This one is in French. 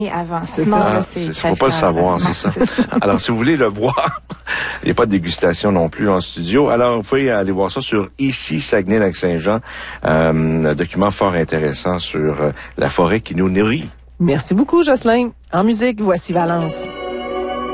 avant. C'est Sinon, ça. là, c'est Faut pas le savoir, c'est ça. Alors, si vous voulez le boire, il n'y a pas de dégustation non plus en studio. Alors, vous pouvez aller voir ça sur Ici Saguenay-Lac-Saint-Jean, un document fort intéressant sur la forêt qui nous nourrit. Merci beaucoup, Jocelyn. En musique, voici Valence.